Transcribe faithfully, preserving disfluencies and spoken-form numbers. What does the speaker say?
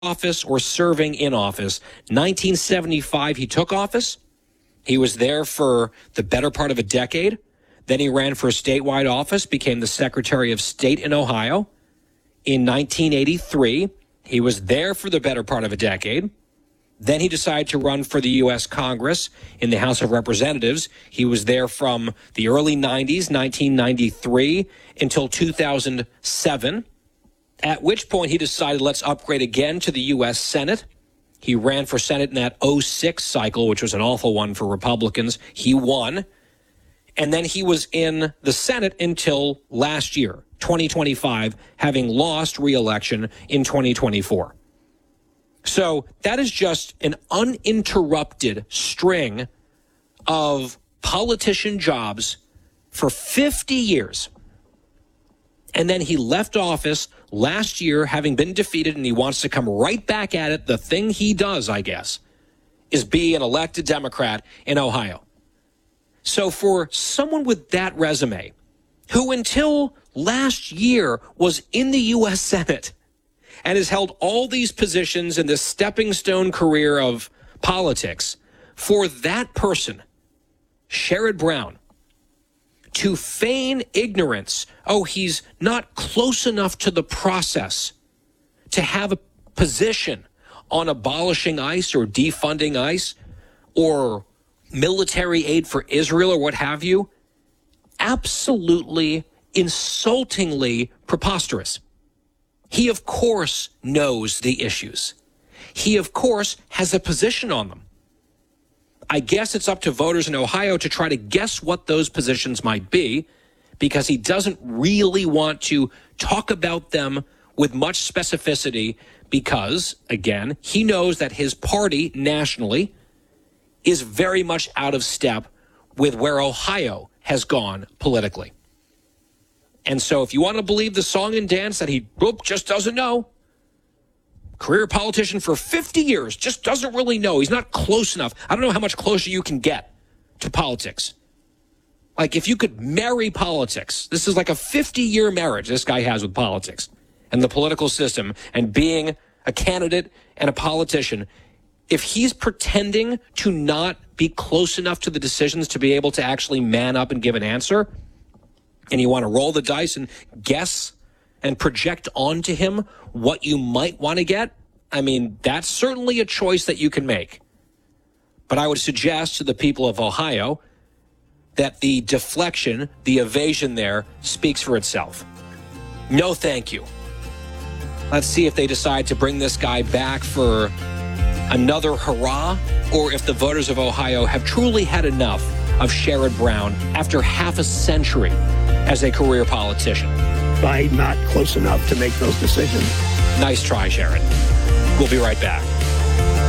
office or serving in office. nineteen seventy-five, he took office. He was there for the better part of a decade. Then he ran for a statewide office, became the Secretary of State in Ohio. In nineteen eighty-three, he was there for the better part of a decade. Then he decided to run for the U S Congress in the House of Representatives. He was there from the early nineties, nineteen ninety-three, until two thousand seven, at which point he decided, let's upgrade again to the U S Senate. He ran for Senate in that oh six cycle, which was an awful one for Republicans. He won. And then he was in the Senate until last year, twenty twenty-five, having lost re-election in twenty twenty-four. So that is just an uninterrupted string of politician jobs for fifty years. And then he left office last year, having been defeated, and he wants to come right back at it. The thing he does, I guess, is be an elected Democrat in Ohio. So for someone with that resume, who until last year was in the U S Senate and has held all these positions in this stepping stone career of politics, for that person, Sherrod Brown, to feign ignorance, oh, he's not close enough to the process to have a position on abolishing ICE or defunding ICE or military aid for Israel or what have you, absolutely insultingly preposterous. He, of course, knows the issues. He, of course, has a position on them. I guess it's up to voters in Ohio to try to guess what those positions might be, because he doesn't really want to talk about them with much specificity because, again, he knows that his party nationally is very much out of step with where Ohio has gone politically. And so if you want to believe the song and dance that he whoop, just doesn't know, career politician for fifty years, just doesn't really know. He's not close enough. I don't know how much closer you can get to politics. Like if you could marry politics, this is like a fifty-year marriage this guy has with politics and the political system and being a candidate and a politician. If he's pretending to not be close enough to the decisions to be able to actually man up and give an answer, and you want to roll the dice and guess and project onto him what you might want to get, I mean, that's certainly a choice that you can make. But I would suggest to the people of Ohio that the deflection, the evasion there, speaks for itself. No thank you. Let's see if they decide to bring this guy back for another hurrah, or if the voters of Ohio have truly had enough of Sherrod Brown after half a century as a career politician. By not close enough to make those decisions. Nice try, Sherrod. We'll be right back.